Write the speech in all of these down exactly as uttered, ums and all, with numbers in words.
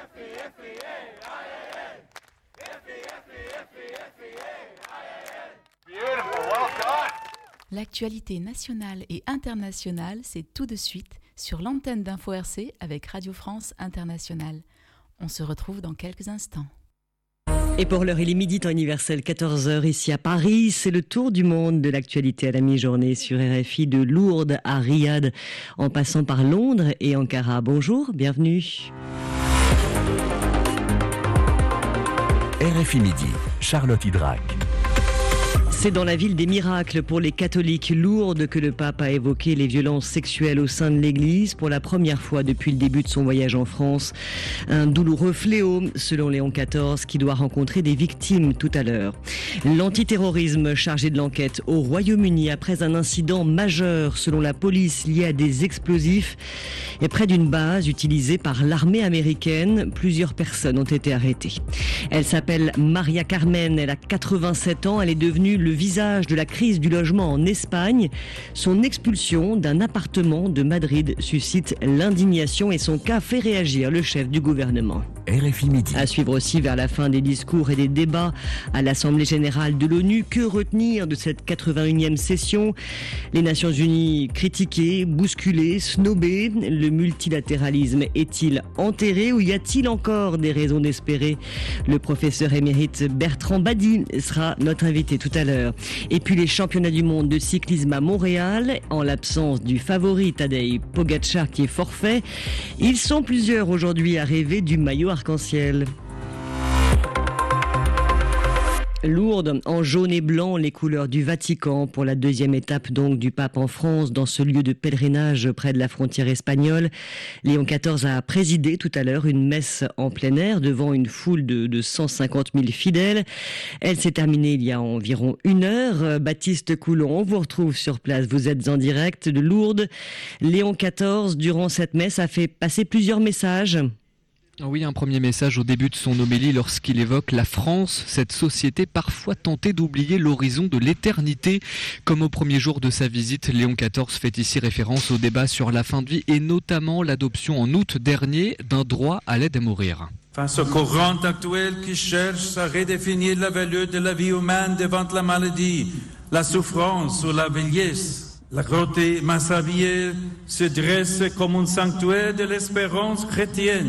L'actualité nationale et internationale, c'est tout de suite sur l'antenne d'Info R C avec Radio France Internationale. On se retrouve dans quelques instants. Et pour l'heure, il est midi temps universel, quatorze heures ici à Paris. C'est le tour du monde de l'actualité à la mi-journée sur R F I, de Lourdes à Riyad, en passant par Londres et Ankara. Bonjour, bienvenue. R F I Midi, Charlotte Hydrac. C'est dans la ville des miracles pour les catholiques Lourdes que le pape a évoqué les violences sexuelles au sein de l'église pour la première fois depuis le début de son voyage en France. Un douloureux fléau, selon Léon quatorze, qui doit rencontrer des victimes tout à l'heure. L'antiterrorisme chargé de l'enquête au Royaume-Uni après un incident majeur, selon la police, lié à des explosifs. Et près d'une base utilisée par l'armée américaine, plusieurs personnes ont été arrêtées. Elle s'appelle Maria Carmen, elle a quatre-vingt-sept ans, elle est devenue le visage de la crise du logement en Espagne. Son expulsion d'un appartement de Madrid suscite l'indignation et son cas fait réagir le chef du gouvernement. R F I Midi. À suivre aussi vers la fin des discours et des débats à l'Assemblée générale de l'ONU. Que retenir de cette quatre-vingt-unième session ? Les Nations unies critiquées, bousculées, snobées. Le multilatéralisme est-il enterré ou y a-t-il encore des raisons d'espérer ? Le professeur émérite Bertrand Badi sera notre invité tout à l'heure. Et puis les championnats du monde de cyclisme à Montréal, en l'absence du favori Tadej Pogačar qui est forfait. Ils sont plusieurs aujourd'hui à rêver du maillot arc-en-ciel. Lourdes, en jaune et blanc, les couleurs du Vatican pour la deuxième étape donc du pape en France dans ce lieu de pèlerinage près de la frontière espagnole. Léon quatorze a présidé tout à l'heure une messe en plein air devant une foule de, de cent cinquante mille fidèles. Elle s'est terminée il y a environ une heure. Baptiste Coulon, on vous retrouve sur place. Vous êtes en direct de Lourdes. Léon quatorze, durant cette messe, a fait passer plusieurs messages. Oui, un premier message au début de son homélie lorsqu'il évoque la France, cette société parfois tentée d'oublier l'horizon de l'éternité. Comme au premier jour de sa visite, Léon quatorze fait ici référence au débat sur la fin de vie et notamment l'adoption en août dernier d'un droit à l'aide à mourir. Face au courant actuel qui cherche à redéfinir la valeur de la vie humaine devant la maladie, la souffrance ou la vieillesse, la grotte Massabielle se dresse comme un sanctuaire de l'espérance chrétienne.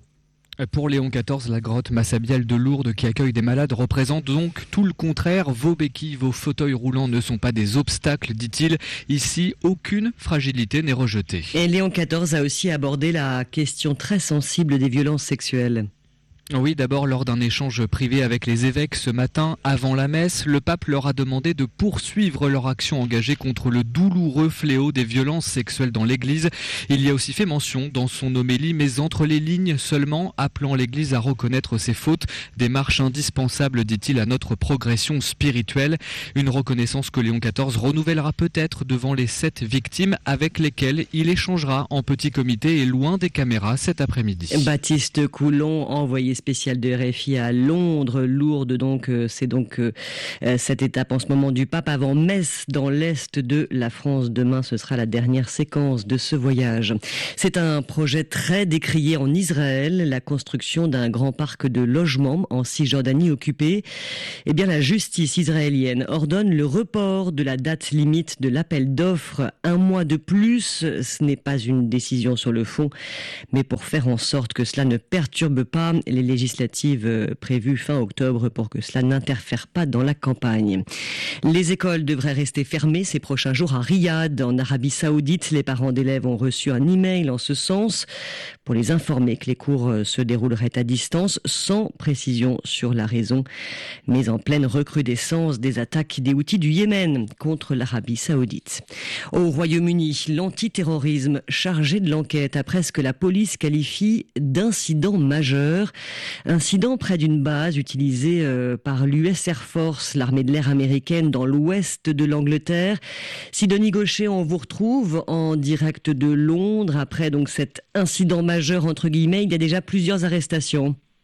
Pour Léon quatorze, la grotte Massabielle de Lourdes qui accueille des malades représente donc tout le contraire. Vos béquilles, vos fauteuils roulants ne sont pas des obstacles, dit-il. Ici, aucune fragilité n'est rejetée. Et Léon quatorze a aussi abordé la question très sensible des violences sexuelles. Oui, d'abord lors d'un échange privé avec les évêques ce matin, avant la messe, le pape leur a demandé de poursuivre leur action engagée contre le douloureux fléau des violences sexuelles dans l'Église. Il y a aussi fait mention dans son homélie, mais entre les lignes seulement, appelant l'Église à reconnaître ses fautes, démarche indispensable, dit-il, à notre progression spirituelle. Une reconnaissance que Léon quatorze renouvellera peut-être devant les sept victimes avec lesquelles il échangera en petit comité et loin des caméras cet après-midi. Baptiste Coulon, envoyé spécial de R F I à Londres, Lourdes, donc euh, c'est donc euh, cette étape en ce moment du pape avant Metz dans l'est de la France. Demain, ce sera la dernière séquence de ce voyage. C'est un projet très décrié en Israël, la construction d'un grand parc de logements en Cisjordanie occupée. Eh bien, la justice israélienne ordonne le report de la date limite de l'appel d'offres un mois de plus. Ce n'est pas une décision sur le fond, mais pour faire en sorte que cela ne perturbe pas les législatives prévues fin octobre pour que cela n'interfère pas dans la campagne. Les écoles devraient rester fermées ces prochains jours à Riyad, en Arabie Saoudite. Les parents d'élèves ont reçu un email en ce sens pour les informer que les cours se dérouleraient à distance, sans précision sur la raison, mais en pleine recrudescence des attaques des Houthis du Yémen contre l'Arabie Saoudite. Au Royaume-Uni, l'antiterrorisme chargé de l'enquête après ce que la police qualifie d'incident majeur. Incident près d'une base utilisée euh, par l'U S Air Force, l'armée de l'air américaine dans l'ouest de l'Angleterre. Sidonie Gaucher, on vous retrouve en direct de Londres après donc cet incident majeur entre guillemets. Il y a déjà plusieurs arrestations.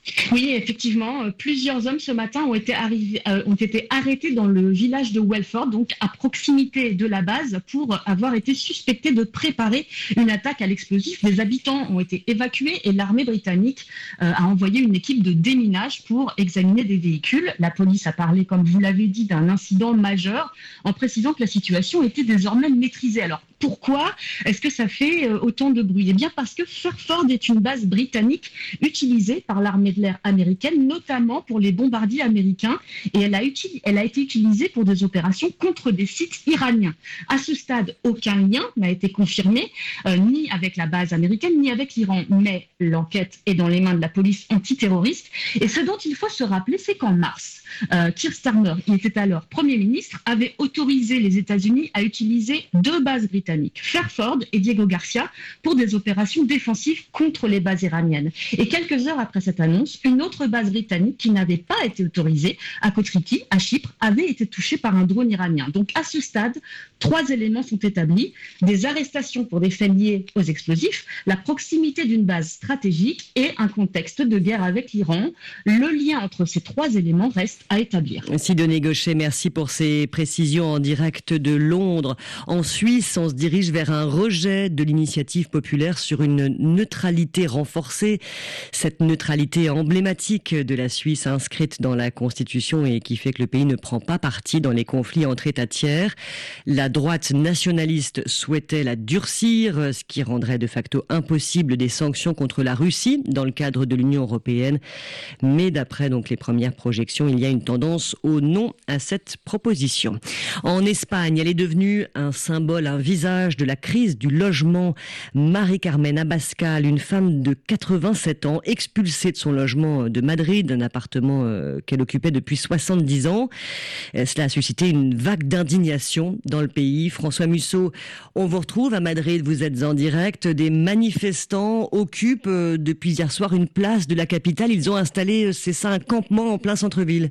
Oui, effectivement, plusieurs hommes ce matin ont été, arrivés, euh, ont été arrêtés dans le village de Welford, donc à proximité de la base, pour avoir été suspectés de préparer une attaque à l'explosif. Les habitants ont été évacués et l'armée britannique euh, a envoyé une équipe de déminage pour examiner des véhicules. La police a parlé, comme vous l'avez dit, d'un incident majeur, en précisant que la situation était désormais maîtrisée. Alors, pourquoi est-ce que ça fait autant de bruit ? Eh bien parce que Fairford est une base britannique utilisée par l'armée de l'air américaine, notamment pour les bombardiers américains, et elle a, uti- elle a été utilisée pour des opérations contre des sites iraniens. À ce stade, aucun lien n'a été confirmé, euh, ni avec la base américaine, ni avec l'Iran, mais l'enquête est dans les mains de la police antiterroriste, et ce dont il faut se rappeler, c'est qu'en mars, euh, Keir Starmer, qui était alors Premier ministre, avait autorisé les États-Unis à utiliser deux bases britanniques, Fairford et Diego Garcia, pour des opérations défensives contre les bases iraniennes. Et quelques heures après cette annonce, une autre base britannique qui n'avait pas été autorisée, à Kotriki, à Chypre, avait été touchée par un drone iranien. Donc à ce stade, trois éléments sont établis: des arrestations pour des faits liés aux explosifs, la proximité d'une base stratégique et un contexte de guerre avec l'Iran. Le lien entre ces trois éléments reste à établir. Sidonie Gaucher, merci pour ces précisions en direct de Londres. En Suisse, on se dirige vers un rejet de l'initiative populaire sur une neutralité renforcée. Cette neutralité emblématique de la Suisse, inscrite dans la Constitution et qui fait que le pays ne prend pas parti dans les conflits entre États tiers. La droite nationaliste souhaitait la durcir, ce qui rendrait de facto impossible des sanctions contre la Russie dans le cadre de l'Union européenne. Mais d'après donc les premières projections, il y a une tendance au non à cette proposition. En Espagne, elle est devenue un symbole, un visage de la crise du logement. Marie-Carmen Abascal, une femme de quatre-vingt-sept ans, expulsée de son logement de Madrid, un appartement qu'elle occupait depuis soixante-dix ans. Cela a suscité une vague d'indignation dans le pays. François Musso, on vous retrouve à Madrid, vous êtes en direct. Des manifestants occupent depuis hier soir une place de la capitale. Ils ont installé, c'est ça, un campement en plein centre-ville.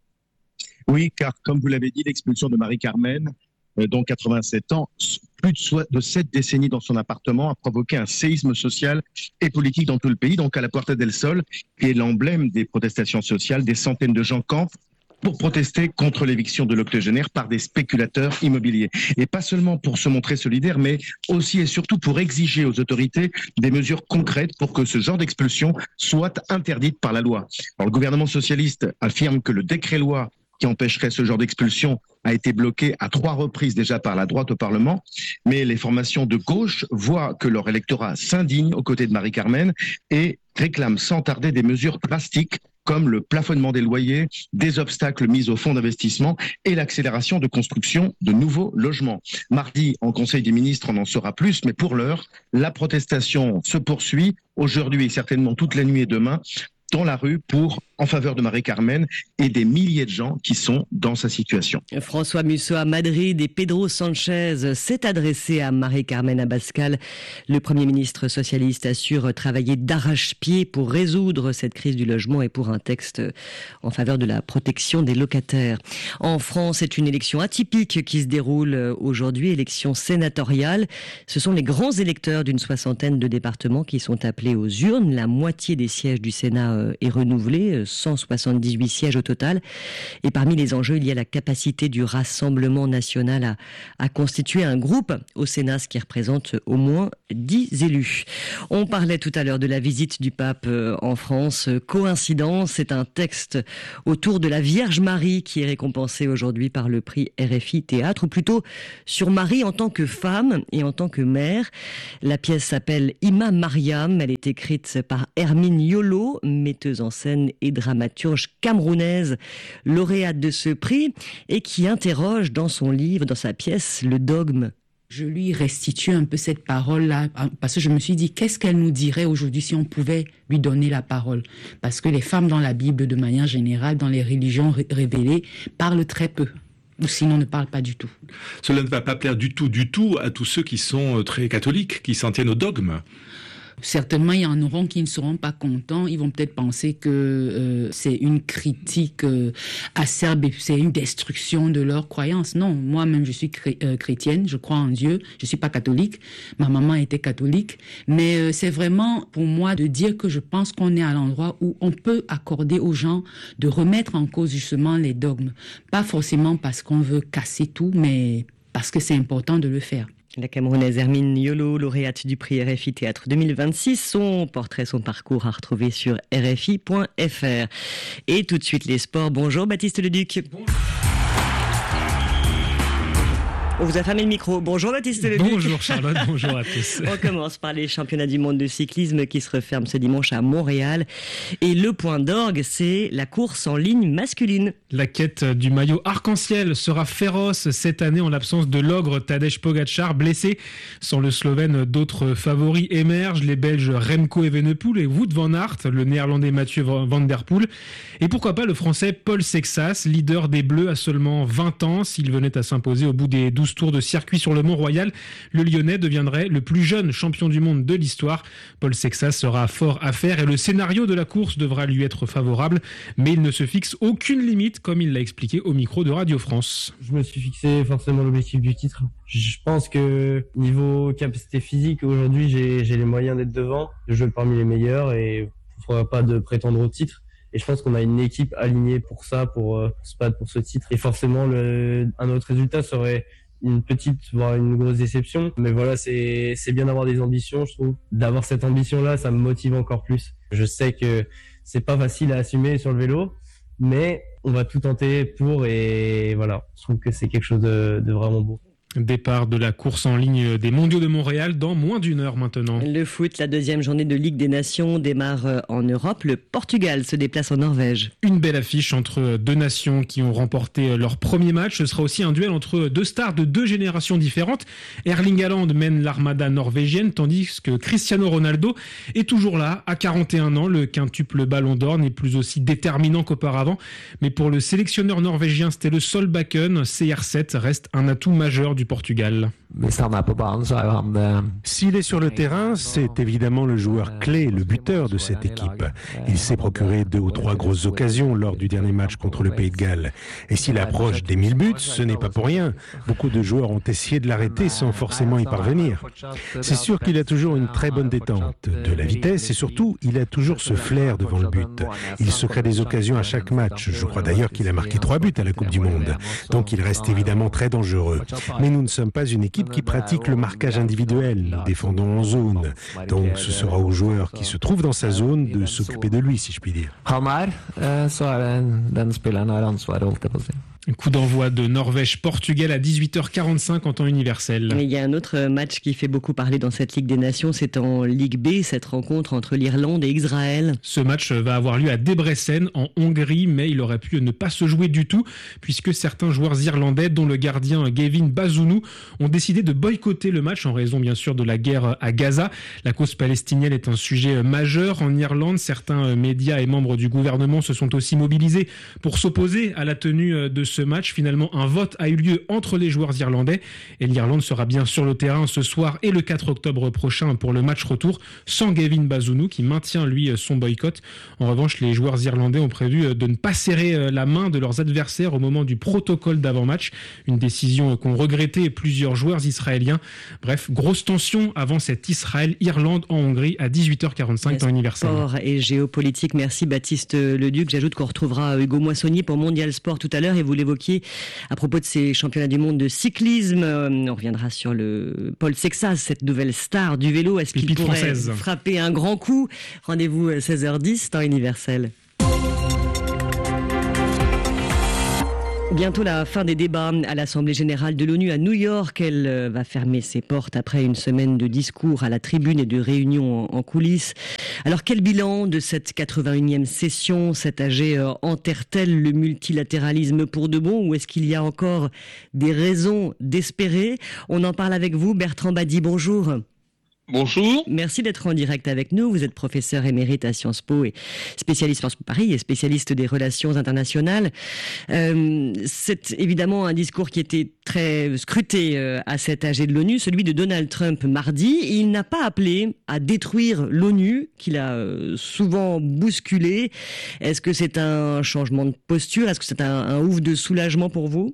Oui, car comme vous l'avez dit, l'expulsion de Marie-Carmen, euh, donc quatre-vingt-sept ans, plus de, so- de sept décennies dans son appartement, a provoqué un séisme social et politique dans tout le pays. Donc à la Puerta del Sol, qui est l'emblème des protestations sociales, des centaines de gens campent pour protester contre l'éviction de l'octogénaire par des spéculateurs immobiliers. Et pas seulement pour se montrer solidaire, mais aussi et surtout pour exiger aux autorités des mesures concrètes pour que ce genre d'expulsion soit interdite par la loi. Alors le gouvernement socialiste affirme que le décret-loi qui empêcherait ce genre d'expulsion a été bloqué à trois reprises déjà par la droite au Parlement, mais les formations de gauche voient que leur électorat s'indigne aux côtés de Marie-Carmen et réclament sans tarder des mesures drastiques comme le plafonnement des loyers, des obstacles mis au fonds d'investissement et l'accélération de construction de nouveaux logements. Mardi, en Conseil des ministres, on en saura plus, mais pour l'heure, la protestation se poursuit aujourd'hui et certainement toute la nuit et demain dans la rue pour en faveur de Marie-Carmen et des milliers de gens qui sont dans sa situation. François Musso à Madrid et Pedro Sanchez s'est adressé à Marie-Carmen Abascal. Le Premier ministre socialiste assure travailler d'arrache-pied pour résoudre cette crise du logement et pour un texte en faveur de la protection des locataires. En France, c'est une élection atypique qui se déroule aujourd'hui, élection sénatoriale. Ce sont les grands électeurs d'une soixantaine de départements qui sont appelés aux urnes. La moitié des sièges du Sénat est renouvelée, cent soixante-dix-huit sièges au total. Et parmi les enjeux, il y a la capacité du Rassemblement national à, à constituer un groupe au Sénat, ce qui représente au moins dix élus. On parlait tout à l'heure de la visite du pape en France. Coïncidence, c'est un texte autour de la Vierge Marie qui est récompensé aujourd'hui par le prix R F I Théâtre, ou plutôt sur Marie en tant que femme et en tant que mère. La pièce s'appelle Ima Mariam. Elle est écrite par Hermine Yolo, metteuse en scène et dramaturge camerounaise, lauréate de ce prix, et qui interroge dans son livre, dans sa pièce, le dogme. Je lui restitue un peu cette parole-là, parce que je me suis dit, qu'est-ce qu'elle nous dirait aujourd'hui si on pouvait lui donner la parole? Parce que les femmes dans la Bible, de manière générale, dans les religions ré- révélées, parlent très peu. Ou sinon ne parlent pas du tout. Cela ne va pas plaire du tout, du tout à tous ceux qui sont très catholiques, qui s'en tiennent au dogme. Certainement, il y en auront qui ne seront pas contents. Ils vont peut-être penser que euh, c'est une critique euh, acerbe et c'est une destruction de leur croyance. Non, moi-même, je suis chré- euh, chrétienne, je crois en Dieu. Je suis pas catholique. Ma maman était catholique. Mais euh, c'est vraiment pour moi de dire que je pense qu'on est à l'endroit où on peut accorder aux gens de remettre en cause justement les dogmes. Pas forcément parce qu'on veut casser tout, mais parce que c'est important de le faire. La Camerounaise Hermine Yolo, lauréate du prix R F I Théâtre deux mille vingt-six, son portrait, son parcours à retrouver sur R F I point F R. Et tout de suite les sports. Bonjour Baptiste Leduc. Bonjour. On vous a fermé le micro. Bonjour Baptiste Leduc. Bonjour Charlotte, bonjour à tous. On commence par les championnats du monde de cyclisme qui se referment ce dimanche à Montréal. Et le point d'orgue, c'est la course en ligne masculine. La quête du maillot arc-en-ciel sera féroce cette année en l'absence de l'ogre Tadej Pogačar, blessé. Sans le Slovène, d'autres favoris émergent. Les Belges Remco Evenepoel et Wout van Aert, le Néerlandais Mathieu van der Poel. Et pourquoi pas le Français Paul Sexas, leader des Bleus à seulement vingt ans. S'il venait à s'imposer au bout des douze tours de circuit sur le Mont-Royal, le Lyonnais deviendrait le plus jeune champion du monde de l'histoire. Paul Sexas sera fort à faire et le scénario de la course devra lui être favorable, mais il ne se fixe aucune limite, comme il l'a expliqué au micro de Radio France. Je me suis fixé forcément l'objectif du titre. Je pense que niveau capacité physique, aujourd'hui, j'ai, j'ai les moyens d'être devant, de jouer parmi les meilleurs et il ne faudra pas de prétendre au titre. Et je pense qu'on a une équipe alignée pour ça, pour, euh, pour se battre pour ce titre. Et forcément, le, un autre résultat serait une petite, voire une grosse déception. Mais voilà, c'est, c'est bien d'avoir des ambitions, je trouve. D'avoir cette ambition-là, ça me motive encore plus. Je sais que c'est pas facile à assumer sur le vélo, mais on va tout tenter pour, et voilà. Je trouve que c'est quelque chose de, de vraiment beau. Départ de la course en ligne des Mondiaux de Montréal dans moins d'une heure maintenant. Le foot, la deuxième journée de Ligue des Nations démarre en Europe. Le Portugal se déplace en Norvège. Une belle affiche entre deux nations qui ont remporté leur premier match. Ce sera aussi un duel entre deux stars de deux générations différentes. Erling Haaland mène l'armada norvégienne, tandis que Cristiano Ronaldo est toujours là. À quarante et un ans, le quintuple Ballon d'Or n'est plus aussi déterminant qu'auparavant. Mais pour le sélectionneur norvégien Ståle Solbakken, C R sept reste un atout majeur du Portugal. S'il est sur le terrain, c'est évidemment le joueur clé, le buteur de cette équipe. Il s'est procuré deux ou trois grosses occasions lors du dernier match contre le Pays de Galles. Et s'il approche des mille buts, ce n'est pas pour rien. Beaucoup de joueurs ont essayé de l'arrêter sans forcément y parvenir. C'est sûr qu'il a toujours une très bonne détente, de la vitesse et surtout, il a toujours ce flair devant le but. Il se crée des occasions à chaque match. Je crois d'ailleurs qu'il a marqué trois buts à la Coupe du Monde. Donc il reste évidemment très dangereux. Mais nous ne sommes pas une équipe qui pratique le marquage individuel. Nous défendons en zone. Donc ce sera aux joueurs qui se trouvent dans sa zone de s'occuper de lui, si je puis dire. Un coup d'envoi de Norvège-Portugal à dix-huit heures quarante-cinq en temps universel. Mais il y a un autre match qui fait beaucoup parler dans cette Ligue des Nations, c'est en Ligue B, cette rencontre entre l'Irlande et Israël. Ce match va avoir lieu à Debrecen en Hongrie, mais il aurait pu ne pas se jouer du tout, puisque certains joueurs irlandais, dont le gardien Gavin Bazunu, ont décidé de boycotter le match en raison bien sûr de la guerre à Gaza. La cause palestinienne est un sujet majeur en Irlande. Certains médias et membres du gouvernement se sont aussi mobilisés pour s'opposer à la tenue de ce match. Finalement, un vote a eu lieu entre les joueurs irlandais et l'Irlande sera bien sur le terrain ce soir et le quatre octobre prochain pour le match retour sans Gavin Bazunu qui maintient lui son boycott. En revanche, les joueurs irlandais ont prévu de ne pas serrer la main de leurs adversaires au moment du protocole d'avant-match, une décision qu'ont regretté plusieurs joueurs israéliens. Bref, grosse tension avant cette Israël-Irlande en Hongrie à dix-huit heures quarante-cinq temps universel. Sport et géopolitique, merci Baptiste Leduc. J'ajoute qu'on retrouvera Hugo Moissonnier pour Mondial Sport tout à l'heure et vous l'évoquiez à propos de ces championnats du monde de cyclisme. On reviendra sur le Paul Sexas, cette nouvelle star du vélo. Est-ce qu'il pourrait française. frapper un grand coup? Rendez-vous seize heures dix, temps universel. Bientôt la fin des débats à l'Assemblée générale de l'ONU à New York. Elle va fermer ses portes après une semaine de discours à la tribune et de réunions en coulisses. Alors quel bilan de cette quatre-vingt-unième session? Cette A G enterre-t-elle le multilatéralisme pour de bon ou est-ce qu'il y a encore des raisons d'espérer? On en parle avec vous, Bertrand Badi, bonjour. Bonjour. Merci d'être en direct avec nous. Vous êtes professeur émérite à Sciences Po et spécialiste Sciences Po Paris et spécialiste des relations internationales. Euh, c'est évidemment un discours qui était très scruté euh, à cet A G de l'ONU, celui de Donald Trump mardi. Il n'a pas appelé à détruire l'ONU, qu'il a euh, souvent bousculé. Est-ce que c'est un changement de posture? Est-ce que c'est un, un ouf de soulagement pour vous?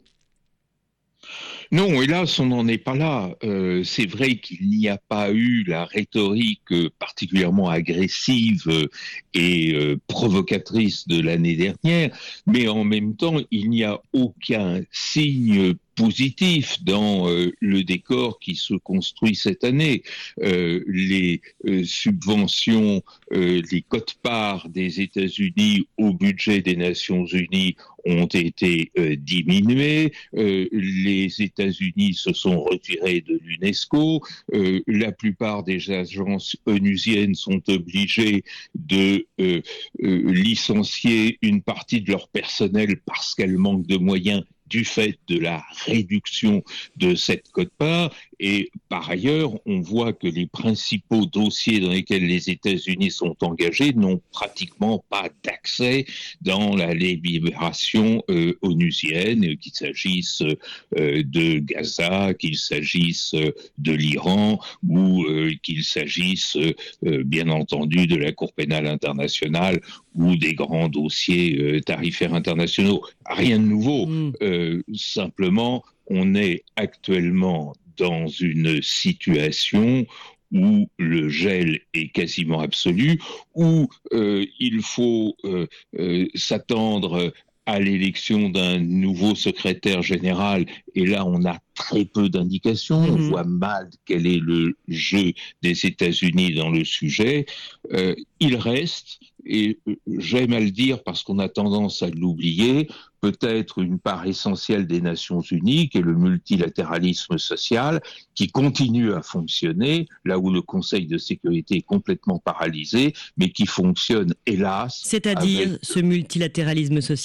Non, hélas, on n'en est pas là. Euh, c'est vrai qu'il n'y a pas eu la rhétorique particulièrement agressive et euh, provocatrice de l'année dernière, mais en même temps, il n'y a aucun signe positif dans euh, le décor qui se construit cette année. Euh, les euh, subventions, euh, les quotes-parts des États-Unis au budget des Nations Unies ont été euh, diminuées. Euh, les États-Unis se sont retirés de l'UNESCO. Euh, la plupart des agences onusiennes sont obligées de euh, euh, licencier une partie de leur personnel parce qu'elles manquent de moyens du fait de la réduction de cette quote-part. Et par ailleurs, on voit que les principaux dossiers dans lesquels les États-Unis sont engagés n'ont pratiquement pas d'accès dans la libération euh, onusienne, qu'il s'agisse euh, de Gaza, qu'il s'agisse euh, de l'Iran ou euh, qu'il s'agisse euh, bien entendu de la Cour pénale internationale ou des grands dossiers euh, tarifaires internationaux. Rien de nouveau. Mmh. Euh, simplement, on est actuellement dans une situation où le gel est quasiment absolu, où euh, il faut euh, euh, s'attendre à l'élection d'un nouveau secrétaire général, et là on a très peu d'indications, mmh. on voit mal quel est le jeu des États-Unis dans le sujet. Euh, il reste, et j'aime à le dire parce qu'on a tendance à l'oublier, peut-être une part essentielle des Nations Unies, qui est le multilatéralisme social, qui continue à fonctionner, là où le Conseil de sécurité est complètement paralysé, mais qui fonctionne, hélas... C'est-à-dire avec... ce multilatéralisme social ?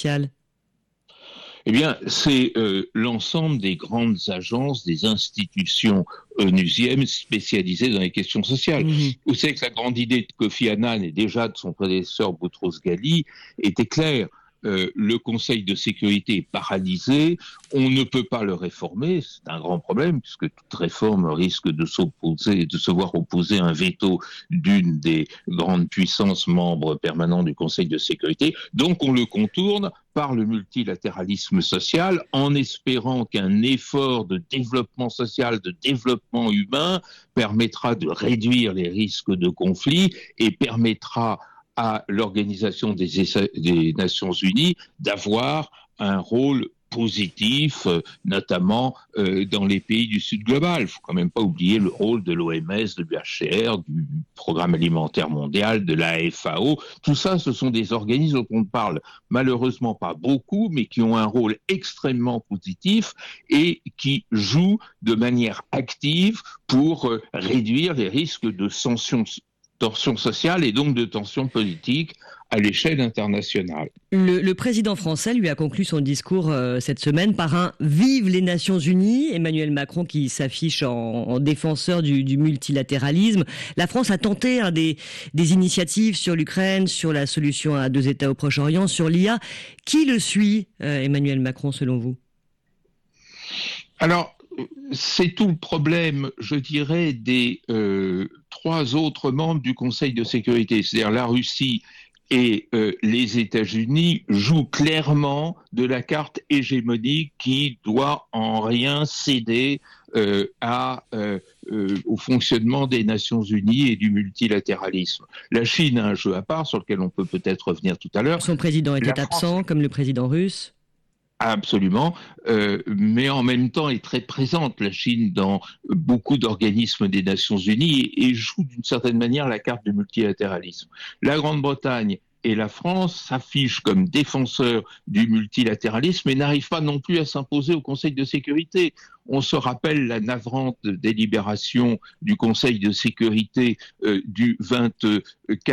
Eh bien, c'est euh, l'ensemble des grandes agences, des institutions onusiennes spécialisées dans les questions sociales. Mmh. Vous savez que la grande idée de Kofi Annan et déjà de son prédécesseur Boutros Ghali était claire. Euh, le Conseil de sécurité est paralysé, on ne peut pas le réformer, c'est un grand problème puisque toute réforme risque de s'opposer, de se voir opposer un veto d'une des grandes puissances membres permanents du Conseil de sécurité. Donc on le contourne par le multilatéralisme social en espérant qu'un effort de développement social, de développement humain permettra de réduire les risques de conflit et permettra à l'Organisation des, des Nations Unies d'avoir un rôle positif, euh, notamment euh, dans les pays du Sud global. Il ne faut quand même pas oublier le rôle de l'O M S, de l'U H C R, du Programme alimentaire mondial, de la F A O. Tout ça, ce sont des organismes dont on ne parle malheureusement pas beaucoup, mais qui ont un rôle extrêmement positif et qui jouent de manière active pour euh, réduire les risques de sanctions tensions sociales et donc de tensions politiques à l'échelle internationale. Le, le président français lui a conclu son discours euh, cette semaine par un « Vive les Nations Unies ». Emmanuel Macron qui s'affiche en, en défenseur du, du multilatéralisme. La France a tenté hein, des, des initiatives sur l'Ukraine, sur la solution à deux États au Proche-Orient, sur l'I A. Qui le suit, euh, Emmanuel Macron, selon vous ? Alors, c'est tout le problème, je dirais, des euh, trois autres membres du Conseil de sécurité, c'est-à-dire la Russie et euh, les États-Unis jouent clairement de la carte hégémonique qui doit en rien céder euh, à, euh, euh, au fonctionnement des Nations Unies et du multilatéralisme. La Chine a un jeu à part sur lequel on peut peut-être revenir tout à l'heure. Son président était la absent, France... comme le président russe. Absolument, euh, mais en même temps est très présente la Chine dans beaucoup d'organismes des Nations Unies et, et joue d'une certaine manière la carte du multilatéralisme. La Grande-Bretagne et la France s'affichent comme défenseurs du multilatéralisme et n'arrivent pas non plus à s'imposer au Conseil de sécurité. On se rappelle la navrante délibération du Conseil de sécurité euh, du vingt-quatre